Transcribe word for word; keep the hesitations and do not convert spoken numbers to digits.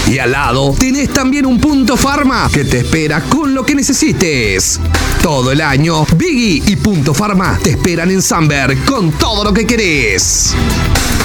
Y al lado tenés también un Punto Pharma que te espera con lo que necesites. Todo el año, Biggie y Punto Pharma te esperan en Samberg con todo lo que querés.